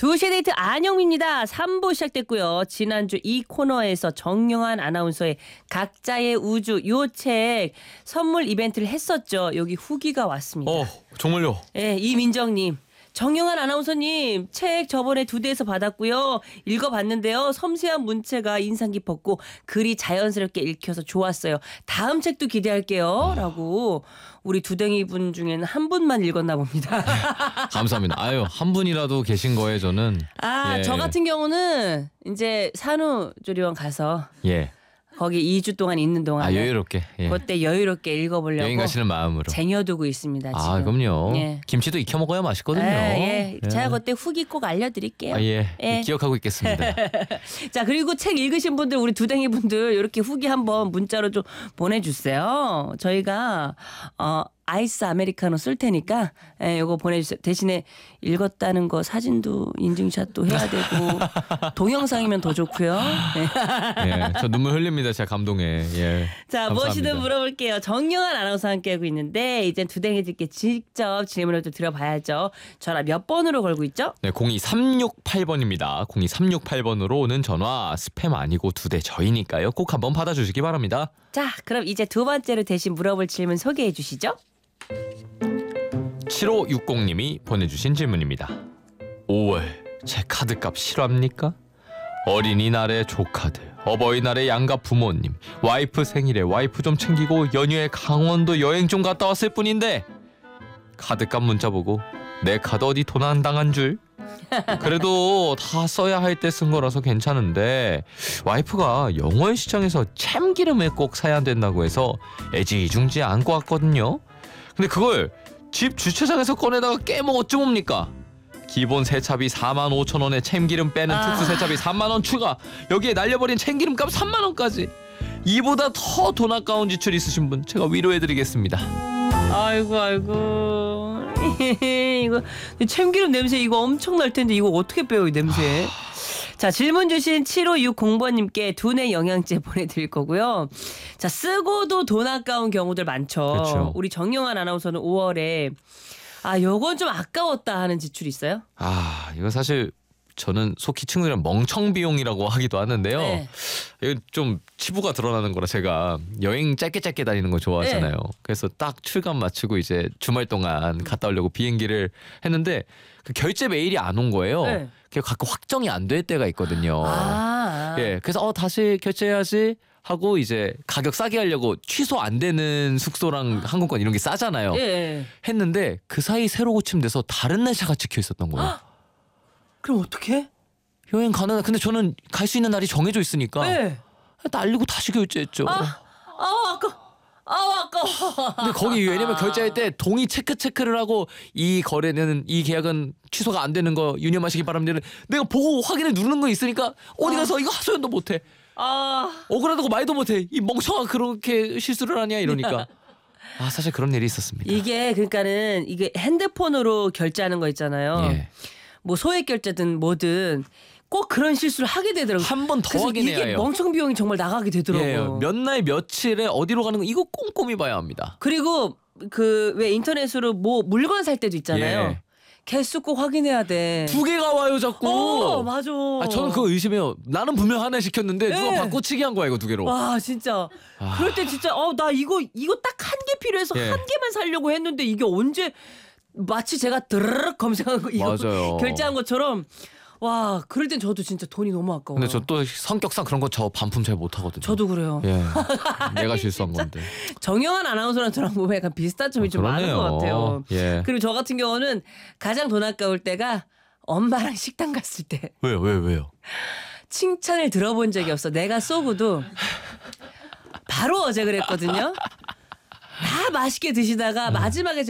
2시 데이트 안영미입니다. 3부 시작됐고요. 지난주 이 코너에서 정영환 아나운서의 각자의 우주 요 책 선물 이벤트를 했었죠. 여기 후기가 왔습니다. 정말요? 네, 이민정님. 정영환 아나운서님 책 저번에 2대에서 받았고요. 읽어봤는데요. 섬세한 문체가 인상 깊었고 글이 자연스럽게 읽혀서 좋았어요. 다음 책도 기대할게요. 라고 우리 두댕이 분 중에는 한 분만 읽었나 봅니다. 감사합니다. 아유, 한 분이라도 계신 거에 저는 저 같은 경우는 이제 산후조리원 가서 거기 2주 동안 있는 동안에 여유롭게 그때 여유롭게 읽어보려고 여행 가시는 마음으로 쟁여두고 있습니다. 지금. 그럼요. 김치도 익혀 먹어야 맛있거든요. 제가 그때 후기 꼭 알려드릴게요. 기억하고 있겠습니다. 자, 그리고 책 읽으신 분들 우리 두댕이 분들 이렇게 후기 한번 문자로 좀 보내주세요. 저희가 아이스 아메리카노 쓸 테니까 요거 보내주세요. 대신에 읽었다는 거 사진도 인증샷도 해야 되고 동영상이면 더 좋고요. 저 눈물 흘립니다. 제가 감동해. 자, 감사합니다. 무엇이든 물어볼게요. 정영환 아나운서 함께하고 있는데 이젠 두댕이들께 직접 질문을 또 드려봐야죠. 전화 몇 번으로 걸고 있죠? 네, 02368번입니다. 02368번으로 오는 전화 스팸 아니고 2대 저희니까요. 꼭 한번 받아주시기 바랍니다. 자, 그럼 이제 두 번째로 대신 물어볼 질문 소개해 주시죠. 7560님이 보내주신 질문입니다. 5월 제 카드값 실합니까? 어린이날에 조카들, 어버이날에 양가 부모님, 와이프 생일에 와이프 좀 챙기고 연휴에 강원도 여행 좀 갔다 왔을 뿐인데 카드값 문자 보고 내 카드 어디 도난 안 당한 줄? 그래도 다 써야 할 때 쓴 거라서 괜찮은데 와이프가 영월 시장에서 참기름을 꼭 사야 된다고 해서 애지중지 안고 왔거든요. 근데 그걸 집 주차장에서 꺼내다가 깨면 어쩌봅니까? 기본 세차비 45,000원에 참기름 빼는 특수 세차비 3만원 추가, 여기에 날려버린 참기름값 3만원까지. 이보다 더 돈 아까운 지출 있으신 분 제가 위로해드리겠습니다. 아이고 이거 참기름 냄새 이거 엄청 날 텐데 이거 어떻게 빼요, 이 냄새. 자, 질문 주신 7560번님께 두뇌 영양제 보내드릴 거고요. 자, 쓰고도 돈 아까운 경우들 많죠. 그렇죠. 우리 정영환 아나운서는 5월에 요건 좀 아까웠다 하는 지출이 있어요? 이거 사실 저는 속히 친구들이랑 멍청 비용이라고 하기도 하는데요. 이거 좀 치부가 드러나는 거라 제가 여행 짧게 다니는 거 좋아하잖아요. 그래서 딱 출간 마치고 이제 주말 동안 갔다 오려고 비행기를 했는데 그 결제 메일이 안 온 거예요. 그게 가끔 확정이 안 될 때가 있거든요. 그래서 다시 결제해야지 하고 이제 가격 싸게 하려고 취소 안 되는 숙소랑 항공권 이런 게 싸잖아요. 했는데 그 사이 새로 고침돼서 다른 날짜가 찍혀 있었던 거예요. 그럼 어떡해? 여행 가는 근데 저는 갈 수 있는 날이 정해져 있으니까 날리고 다시 결제했죠. 아까워. 근데 거기 왜냐면 결제할 때 동의 체크를 하고 이 거래는 이 계약은 취소가 안 되는 거 유념하시기 바랍니다. 내가 보고 확인을 누르는 거 있으니까 어디 가서 이거 하소연도 못해. 억울하다고 말도 못해. 이 멍청아 그렇게 실수를 하냐 이러니까. 사실 그런 일이 있었습니다. 이게 그러니까는 이게 핸드폰으로 결제하는 거 있잖아요. 뭐 소액 결제든 뭐든 꼭 그런 실수를 하게 되더라고요. 한 번 더 확인해야 해요. 이게 멍청 비용이 정말 나가게 되더라고요. 몇 날 며칠에 어디로 가는 거 이거 꼼꼼히 봐야 합니다. 그리고 그 왜 인터넷으로 뭐 물건 살 때도 있잖아요. 개수 꼭 확인해야 돼. 2개가 와요 자꾸. 맞아. 저는 그거 의심해요. 나는 분명 하나 시켰는데 누가 바꿔치기 한 거야 이거 2개로. 와 진짜. 그럴 때 진짜 나 이거 딱 한 개 필요해서 한 개만 사려고 했는데 이게 언제 마치 제가 드르륵 검색한 거 이거 결제한 것처럼. 와, 그럴 땐 저도 진짜 돈이 너무 아까워요. 근데 저 또 성격상 그런 거 저 반품 잘 못하거든요. 저도 그래요. 내가 실수한 건데. 정영환 아나운서랑 저랑 보면 약간 비슷한 점이 좀 많은 것 같아요. 그리고 저 같은 경우는 가장 돈 아까울 때가 엄마랑 식당 갔을 때. 왜요? 칭찬을 들어본 적이 없어. 내가 쏘고도 바로 어제 그랬거든요. 다 맛있게 드시다가 마지막에